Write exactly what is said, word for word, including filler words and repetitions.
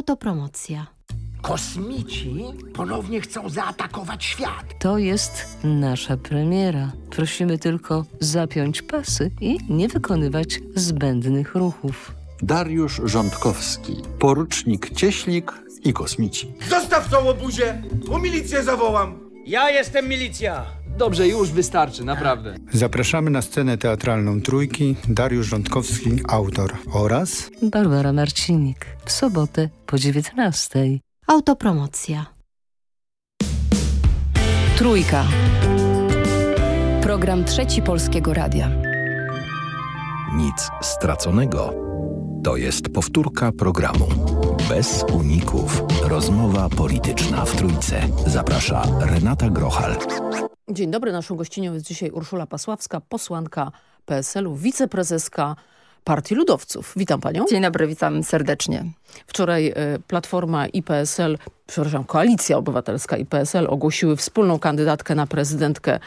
Autopromocja. Kosmici ponownie chcą zaatakować świat. To jest nasza premiera. Prosimy tylko zapiąć pasy i nie wykonywać zbędnych ruchów. Dariusz Rządkowski, porucznik Cieślik i kosmici. Zostaw tą łobuzię, bo milicję zawołam. Ja jestem milicja. Dobrze, już wystarczy, naprawdę. Zapraszamy na scenę teatralną Trójki Dariusz Rządkowski, autor, oraz Barbara Marcinik. W sobotę po dziewiętnastej. Autopromocja. Trójka. Program Trzeci Polskiego Radia. Nic straconego. To jest powtórka programu. Bez uników. Rozmowa polityczna w Trójce. Zaprasza Renata Grochal. Dzień dobry. Naszą gościnią jest dzisiaj Urszula Pasławska, posłanka P S L u, wiceprezeska Partii Ludowców. Witam panią. Dzień dobry, witam serdecznie. Wczoraj y, Platforma i P S L, przepraszam, Koalicja Obywatelska i P S L ogłosiły wspólną kandydatkę na prezydentkę